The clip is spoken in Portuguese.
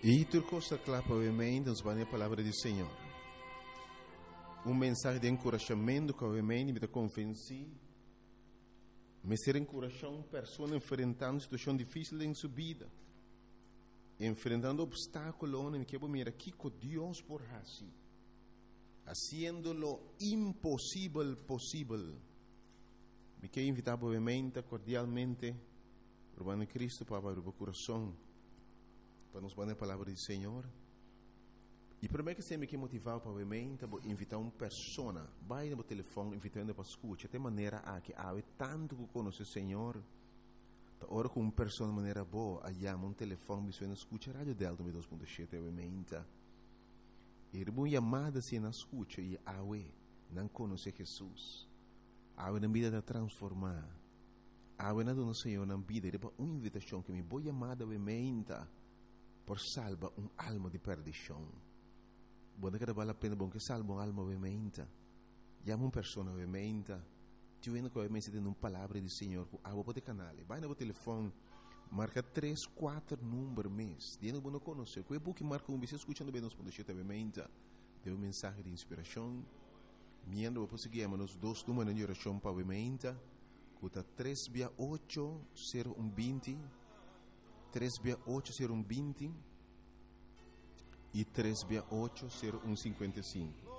E tu costa clapa obviamente nos vai a palavra do Senhor. Mensagem de encorajamento que obviamente me convenci. Me ser encorajando pessoas enfrentando situação difícil em sua vida. Enfrentando obstáculos, me quero mirar aqui com Deus por assim. Haciendo lo imposible posible. Me quero invitar obviamente, cordialmente, Urbano Cristo para abrir o coração. Para nos dar a palavra do Senhor. E primeiro que sempre que motivar para obviamente invitar uma pessoa, vai no telefone invitando para escutar, de maneira a que há tanto que conhece o Senhor, para ora com uma pessoa de maneira boa, aí um telefone me escuta a rádio Delta 2.7 obviamente. E uma chamada se na escuta e não conhece Jesus, na vida da transformar, na dona Senhor na vida, e uma invitação que me boa chamada obviamente por salvar alma de perdição. Buona che vale la pena che salva un'alma ovviamente. Chiama una persona ovviamente. Ti viene che ovviamente ti una parola del Signore. A voi canale. Vai nel telefono. Marca 3-4 numeri mes. Tiene buono conoscere. Quei buchi marca un bisogno ascoltando bene nos podete ovviamente. Deu un messaggio di ispirazione. Miendo poi seguiamo nos dos numeri di orazione ovviamente. Cuta 3-8-0120. 3-8-0120. E 3-8-0155.